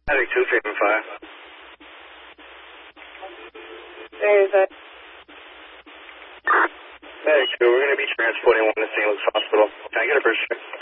Attic 255. There's a... Attic 2, we're going to be transporting one to St. Luke's Hospital. Can I get a first check?